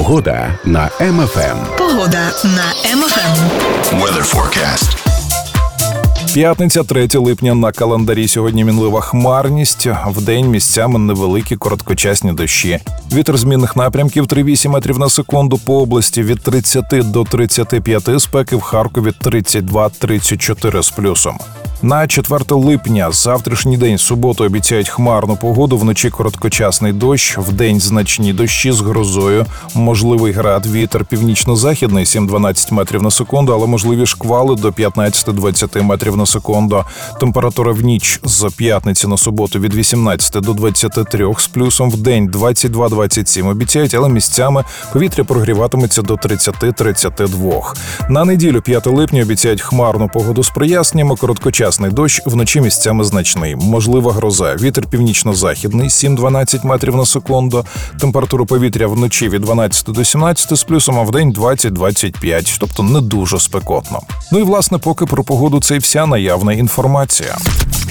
Погода на МФМ. Погода на МФМ. Weather forecast. П'ятниця, 3 липня на календарі. Сьогодні мінлива хмарність. Вдень місцями невеликі короткочасні дощі. Вітер змінних напрямків 3,8 метрів на секунду по області від 30 до 35, спеки в Харкові 32-34 з плюсом. На 4 липня, завтрашній день, суботу, обіцяють хмарну погоду, вночі короткочасний дощ, вдень значні дощі з грозою, можливий град, вітер північно-західний 7-12 метрів на секунду, але можливі шквали до 15-20 метрів на секунду. Температура в ніч з п'ятниці на суботу від 18 до 23 з плюсом, вдень 22-27 обіцяють, але місцями повітря прогріватиметься до 30-32. На неділю, 5 липня, обіцяють хмарну погоду з проясненнями, короткочасний дощ, вночі місцями значний. Можлива гроза. Вітер північно-західний 7-12 метрів на секунду. Температура повітря вночі від 12 до 17 з плюсом, а вдень 20-25. Тобто не дуже спекотно. Ну і, власне, поки про погоду це і вся наявна інформація.